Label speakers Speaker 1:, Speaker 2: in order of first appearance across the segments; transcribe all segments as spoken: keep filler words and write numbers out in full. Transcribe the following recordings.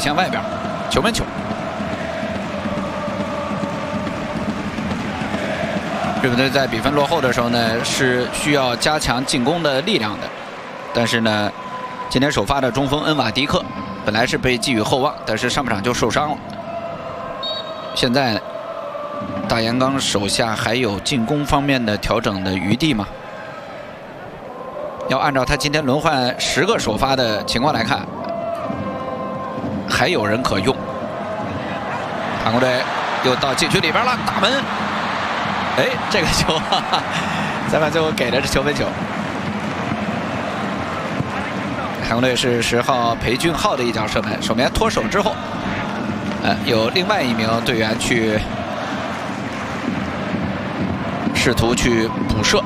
Speaker 1: 线外边，球门球。日本队在比分落后的时候呢，是需要加强进攻的力量的，但是呢，今天首发的中锋恩瓦迪克本来是被寄予厚望，但是上半场就受伤了。现在大岩刚手下还有进攻方面的调整的余地吗？要按照他今天轮换十个首发的情况来看，还有人可用。韩国队又到禁区里边了，大门。哎，这个球，哈哈，裁判最后给的是球门球。韩国队是十号裴俊浩的一脚射门，守门员脱手之后，呃，有另外一名队员去试图去补射，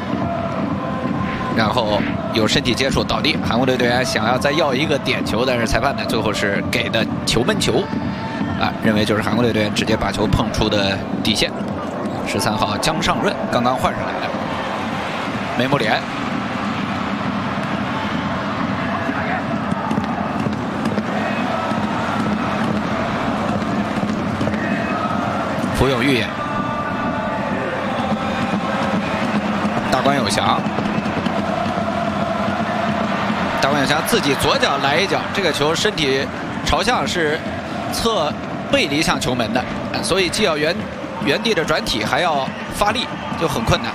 Speaker 1: 然后有身体接触倒地。韩国队队员想要再要一个点球，但是裁判呢最后是给的球门球，啊，认为就是韩国队队员直接把球碰出的底线。十三号姜尚润刚刚换上来的，梅木连，福永裕也，大关有祥，大关有祥自己左脚来一脚，这个球身体朝向是侧背离向球门的，所以既要原。原地的转体还要发力，就很困难。